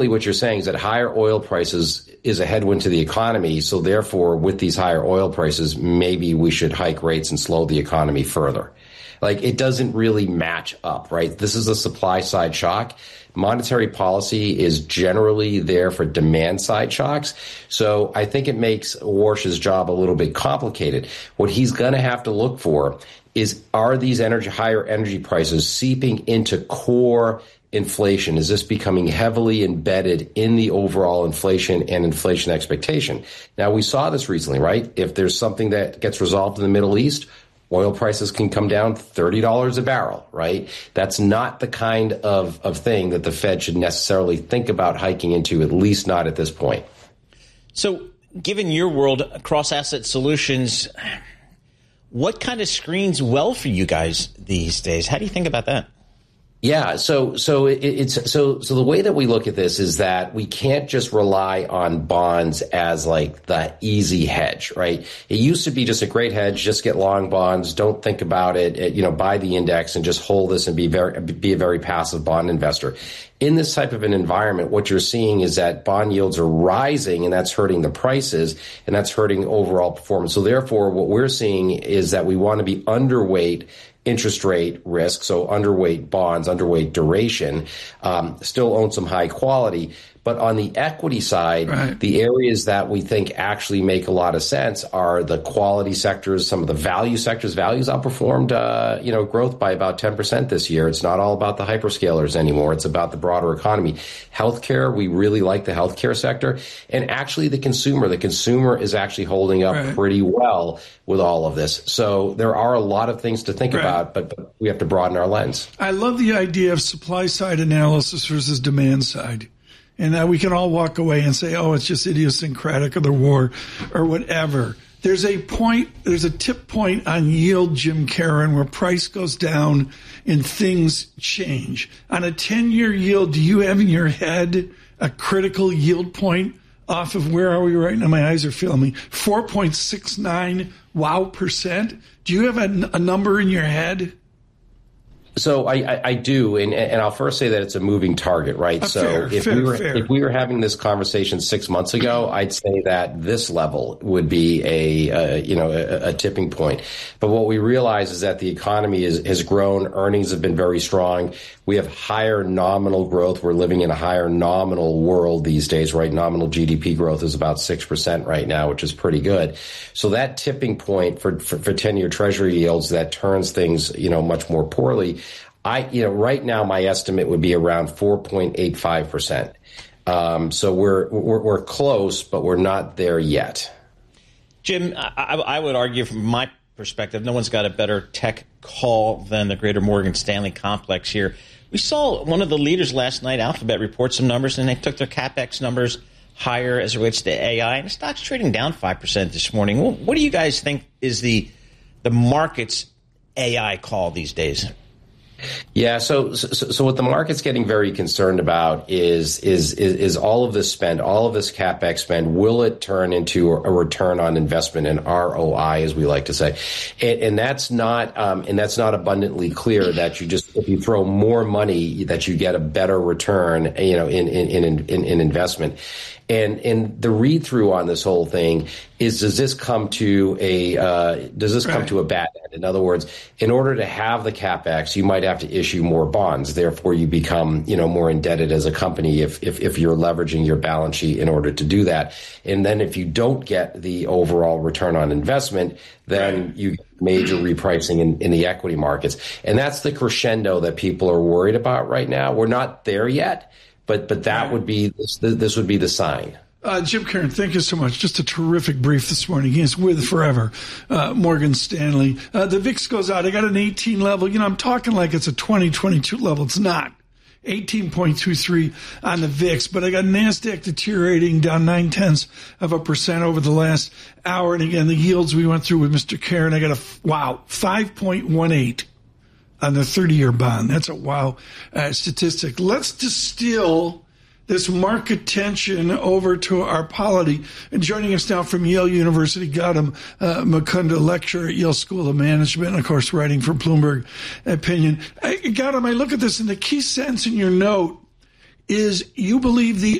what you're saying is that higher oil prices is a headwind to the economy. So therefore, with these higher oil prices, maybe we should hike rates and slow the economy further. Like, it doesn't really match up, right? This is a supply side shock. Monetary policy is generally there for demand side shocks. So I think it makes Warsh's job a little bit complicated. What he's going to have to look for is, are these higher energy prices seeping into core inflation? Is this becoming heavily embedded in the overall inflation and inflation expectation? Now, we saw this recently, right? If there's something that gets resolved in the Middle East, oil prices can come down $30 a barrel, right? That's not the kind of thing that the Fed should necessarily think about hiking into, at least not at this point. So given your world, cross-asset solutions, what kind of screens well for you guys these days? How do you think about that? Yeah, so the way that we look at this is that we can't just rely on bonds as like the easy hedge, right? It used to be just a great hedge, just get long bonds, don't think about it, buy the index and just hold this and be a very passive bond investor. In this type of an environment, what you're seeing is that bond yields are rising, and that's hurting the prices, and that's hurting overall performance. So therefore, what we're seeing is that we want to be underweight interest rate risk, so underweight bonds, underweight duration, still own some high quality. But on the equity side, right, the areas that we think actually make a lot of sense are the quality sectors, some of the value sectors. Values outperformed, growth by about 10% this year. It's not all about the hyperscalers anymore. It's about the broader economy. Healthcare, we really like the healthcare sector. And actually the consumer is actually holding up pretty well with all of this. So there are a lot of things to think about, but we have to broaden our lens. I love the idea of supply side analysis versus demand side. And we can all walk away and say, oh, it's just idiosyncratic of the war or whatever. There's a tip point on yield, Jim Caron, where price goes down and things change. On a 10-year yield, do you have in your head a critical yield point off of, where are we right now? My eyes are failing me. 4.69 percent. Do you have a number in your head? So I do, and I'll first say that it's a moving target, right? If we were having this conversation 6 months ago, I'd say that this level would be a tipping point. But what we realize is that the economy has grown, earnings have been very strong. We have higher nominal growth. We're living in a higher nominal world these days, right? Nominal GDP growth is about 6% right now, which is pretty good. So that tipping point for 10-year Treasury yields that turns things, much more poorly. Right now my estimate would be around 4.85%. So we're close, but we're not there yet. Jim, I would argue from my perspective, no one's got a better tech call than the greater Morgan Stanley complex here. We saw one of the leaders last night, Alphabet, report some numbers, and they took their CapEx numbers higher as it relates to AI, and the stock's trading down 5% this morning. What do you guys think is the market's AI call these days? Yeah, so what the market's getting very concerned about is all of this spend, all of this CapEx spend, will it turn into a return on investment, an ROI, as we like to say, and that's not abundantly clear that if you throw more money that you get a better return, in investment. And the read through on this whole thing is, does this come to a bad end? In other words, in order to have the CapEx, you might have to issue more bonds. Therefore, you become, more indebted as a company if you're leveraging your balance sheet in order to do that. And then if you don't get the overall return on investment, then you get major repricing in the equity markets. And that's the crescendo that people are worried about right now. We're not there yet. But that would be this would be the sign. Jim Caron, thank you so much. Just a terrific brief this morning. He's with forever, Morgan Stanley. The VIX goes out. I got an 18 level. I'm talking like it's a 2022 level. It's not. 18.23 on the VIX, but I got NASDAQ deteriorating down 0.9% over the last hour. And again, the yields we went through with Mr. Caron, I got 5.18. on the 30-year bond. That's a wow statistic. Let's distill this market tension over to our polity. And joining us now from Yale University, Gautam Mukunda, lecturer at Yale School of Management, and of course writing for Bloomberg Opinion. Gautam, I look at this, and the key sentence in your note is you believe the